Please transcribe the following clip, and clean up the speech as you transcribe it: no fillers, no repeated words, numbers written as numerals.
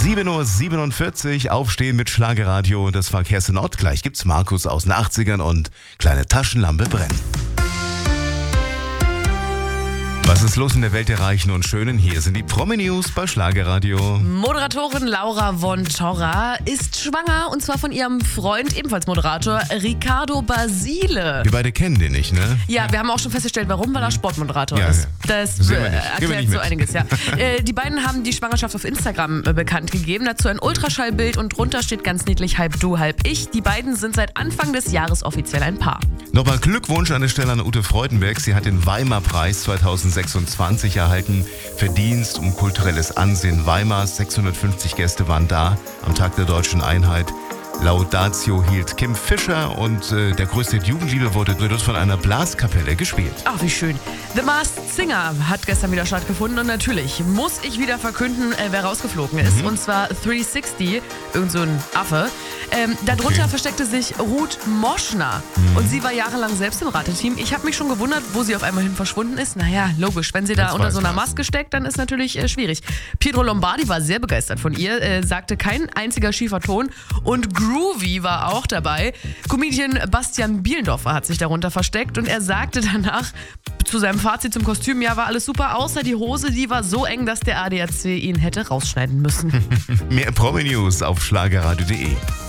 7:47 Uhr, aufstehen mit Schlagerradio und das Verkehrsnord. Gleich gibt's Markus aus den 80ern und kleine Taschenlampe brennen. Was ist los in der Welt der Reichen und Schönen? Hier sind die Promi-News bei Schlagerradio. Moderatorin Laura von Torra ist schwanger und zwar von ihrem Freund, ebenfalls Moderator, Riccardo Basile. Wir beide kennen den nicht, ne? Ja, wir haben auch schon festgestellt, warum, weil er Sportmoderator Ja, ist. Das erklärt so mit. einiges, ja. Die beiden haben die Schwangerschaft auf Instagram bekannt gegeben. Dazu ein Ultraschallbild und drunter steht ganz niedlich halb du, halb ich. Die beiden sind seit Anfang des Jahres offiziell ein Paar. Nochmal Glückwunsch an der Stelle an Ute Freudenberg. Sie hat den Weimar-Preis 2026 erhalten. Verdienst um kulturelles Ansehen Weimars. 650 Gäste waren da am Tag der Deutschen Einheit. Laudatio hielt Kim Fischer und der größte Jugendliebe wurde dort von einer Blaskapelle gespielt. Ach, wie schön. The Masked Singer hat gestern wieder stattgefunden und natürlich muss ich wieder verkünden, wer rausgeflogen ist. Und zwar 360, irgend so ein Affe. Darunter versteckte sich Ruth Moschner und sie war jahrelang selbst im Rateteam. Ich habe mich schon gewundert, wo sie auf einmal hin verschwunden ist. Naja, logisch, wenn sie da unter so einer Maske steckt, dann ist natürlich schwierig. Pietro Lombardi war sehr begeistert von ihr, sagte kein einziger schiefer Ton und Groovy war auch dabei. Comedian Bastian Bielendorfer hat sich darunter versteckt und er sagte danach zu seinem Fazit zum Kostüm, ja, war alles super, außer die Hose, die war so eng, dass der ADAC ihn hätte rausschneiden müssen. Mehr Promi-News auf schlagerradio.de.